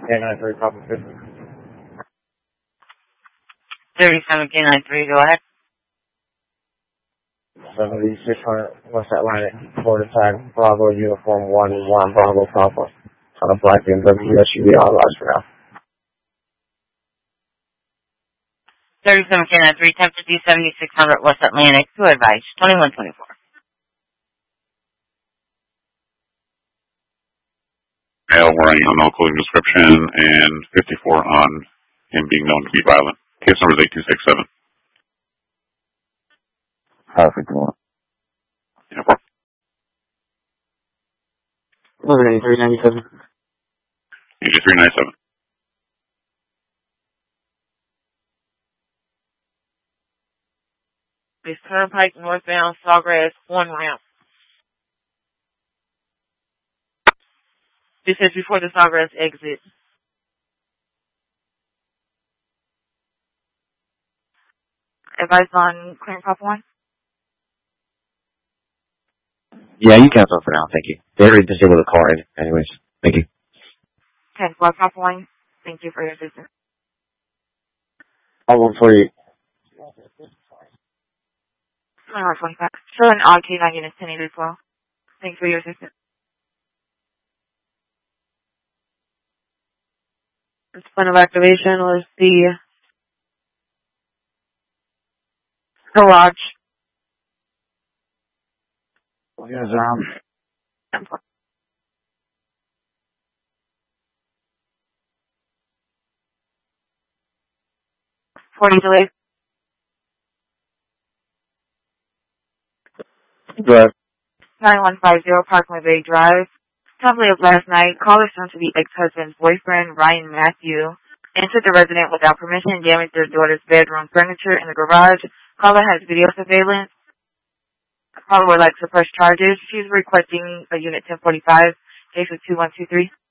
K93, copy 50. 37 K93, go ahead. 7600 West Atlantic, Florida tag, Bravo Uniform 1 Bravo Papa. On a black BMW SUV, all lights for now. 37 K93, 1050, 7600 West Atlantic, to advise, 2124. Male wearing unknown clothing description and 54 on him being known to be violent. Case number is 8267. How 51. Uniform. 8397. 8397. This Turnpike northbound Sawgrass 1 ramp. This is before the Sawgrass exit. Advice on clearing Pop 1? Yeah, you cancel for now, thank you. They already disabled the car anyways. Thank you. 10 Block Pop 1, thank you for your assistance. I'll look for you. 25. Show an odd K9 units 1080 Thanks for your assistance. The point of activation was the garage. Yes, 40 delays. Go ahead. 9150 Parkway Bay Drive. Probably of last night, caller found to be ex-husband's boyfriend, Ryan Matthew, entered the resident without permission and damaged their daughter's bedroom furniture in the garage. Caller has video surveillance. Caller would like to press charges. She's requesting a unit 1045, case of 2123.